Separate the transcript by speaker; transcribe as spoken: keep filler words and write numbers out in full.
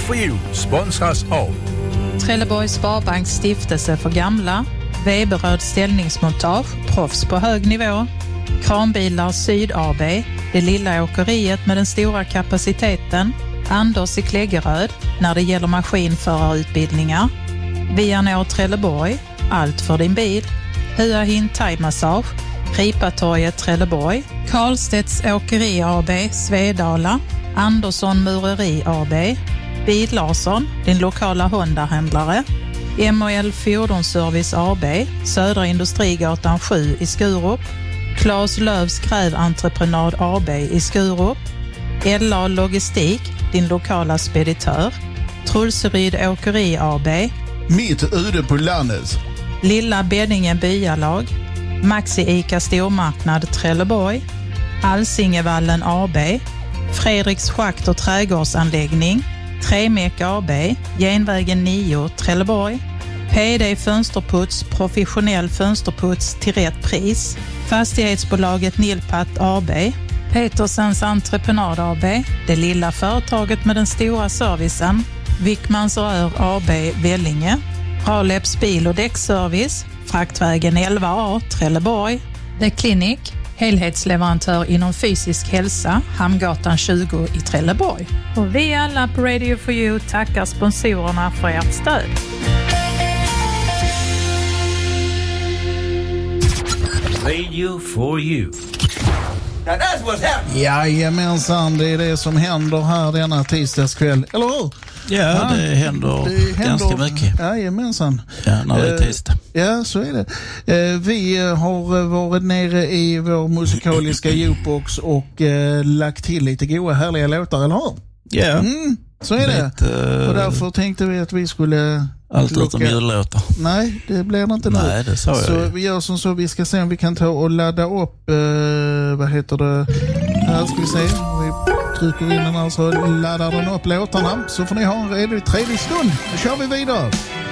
Speaker 1: for You sponsras av
Speaker 2: Trelleborgs Sparbanks stiftelse för gamla, Weberöd ställningsmontage, proffs på hög nivå, Kranbilar Syd A B, det lilla åkeriet med den stora kapaciteten, Anders i Kläggeröd när det gäller maskinförarutbildningar, Vianor Trelleborg, allt för din bil, Hua Hin Thai Massage, Ripatorget Trelleborg, Karlstedts Åkeri A B, Svedala, Andersson Mureri A B, Bil Larsson, din lokala Honda-händlare, M och L Fordonsservice A B, Södra Industrigatan sju i Skurup, Claes Lövs Gräventreprenad A B i Skurup, L A Logistik, din lokala speditör, Trulseryd Åkeri A B,
Speaker 3: Mitt ute på landet,
Speaker 2: Lilla Beddinge Byalag, Maxi Ica Stormarknad Trelleborg, Alsingevallen A B, Fredriks Schakt och trädgårdsanläggning, Tremek A B, Genvägen nio Trelleborg, P D Fönsterputs, professionell fönsterputs till rätt pris, Fastighetsbolaget Nilpat A B, Petersens Entreprenad A B, det lilla företaget med den stora servicen, Wickmans Rör A B Vellinge, Raleps bil- och däckservice, Fraktvägen elva A Trelleborg, The Clinic, helhetsleverantör inom fysisk hälsa, Hamngatan tjugo i Trelleborg. Och vi alla på Radio for You tackar sponsorerna för ert stöd.
Speaker 1: Radio for You.
Speaker 4: Now that's what's happening.
Speaker 3: Jajamensan, det är det som händer här denna tisdagskväll, eller hur?
Speaker 5: Ja,
Speaker 3: Ja,
Speaker 5: det händer
Speaker 3: det
Speaker 5: ganska
Speaker 3: händer,
Speaker 5: mycket.
Speaker 3: Jajamensan.
Speaker 5: Ja, när det är tisdag.
Speaker 3: Ja, så är det. Eh, vi har varit nere i vår musikaliska jukebox och eh, lagt till lite goda härliga låtar, eller hur?
Speaker 5: Ja.
Speaker 3: Mm, så är det.
Speaker 5: Lite,
Speaker 3: och därför tänkte vi att vi skulle...
Speaker 5: Allt utom jullåtar.
Speaker 3: Nej, det blir det inte nu.
Speaker 5: Nej, det sa jag.
Speaker 3: Så vi gör som så, vi ska se om vi kan ta och ladda upp, eh, vad heter det, här ska vi se. Vi trycker in den här så laddar den upp låtarna. Så får ni ha en redig, trevlig stund. Då kör vi vidare.